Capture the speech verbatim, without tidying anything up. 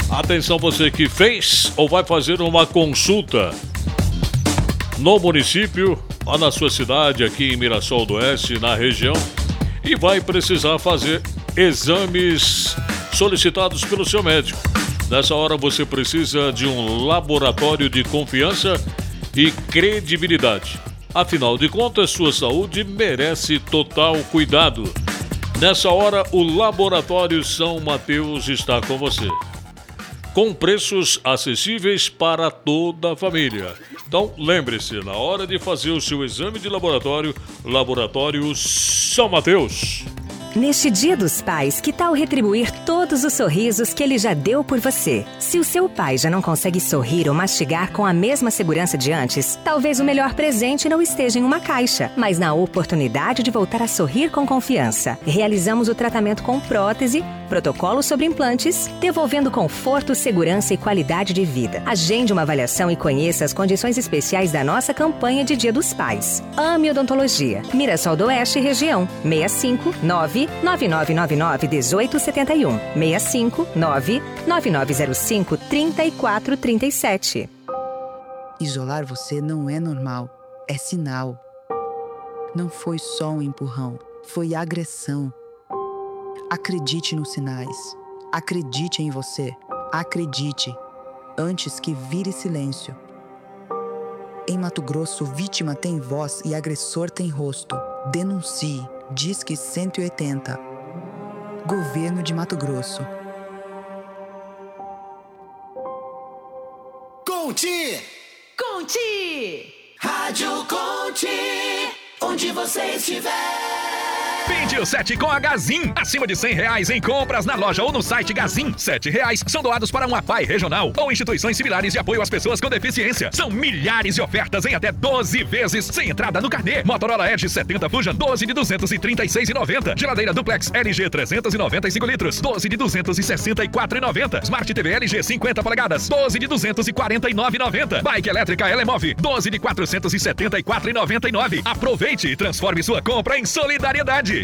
Atenção você que fez ou vai fazer uma consulta no município, ou na sua cidade, aqui em Mirassol do Oeste, na região, e vai precisar fazer exames solicitados pelo seu médico. Nessa hora você precisa de um laboratório de confiança e credibilidade. Afinal de contas, sua saúde merece total cuidado. Nessa hora, o Laboratório São Mateus está com você, com preços acessíveis para toda a família. Então, lembre-se, na hora de fazer o seu exame de laboratório, Laboratório São Mateus. Neste Dia dos Pais, que tal retribuir todos os sorrisos que ele já deu por você? Se o seu pai já não consegue sorrir ou mastigar com a mesma segurança de antes, talvez o melhor presente não esteja em uma caixa, mas na oportunidade de voltar a sorrir com confiança. Realizamos o tratamento com prótese, protocolo sobre implantes, devolvendo conforto, segurança e qualidade de vida. Agende uma avaliação e conheça as condições especiais da nossa campanha de Dia dos Pais. Ame Odontologia. Mirassol do Oeste, região. seis cinco nove nove nove nove nove um oito sete um. seis cinco nove nove nove zero cinco três quatro três sete. Isolar você não é normal, é sinal. Não foi só um empurrão, foi agressão. Acredite nos sinais. Acredite em você. Acredite, antes que vire silêncio. Em Mato Grosso, vítima tem voz e agressor tem rosto. Denuncie. Disque cento e oitenta. Governo de Mato Grosso. Conte! Conte! Rádio Conte! Onde você estiver! Vende o sete com a Gazin. Acima de cem reais em compras na loja ou no site Gazin. sete reais são doados para uma APAI regional ou instituições similares de apoio às pessoas com deficiência. São milhares de ofertas em até doze vezes, sem entrada no carnê. Motorola Edge setenta Fusion, doze de duzentos e trinta e seis reais e noventa centavos. Geladeira Duplex L G trezentos e noventa e cinco litros, doze de duzentos e sessenta e quatro reais e noventa centavos. Smart T V L G cinquenta polegadas, doze de duzentos e quarenta e nove reais e noventa centavos. Bike elétrica Elemove, doze de quatrocentos e setenta e quatro reais e noventa e nove centavos. Aproveite e transforme sua compra em solidariedade.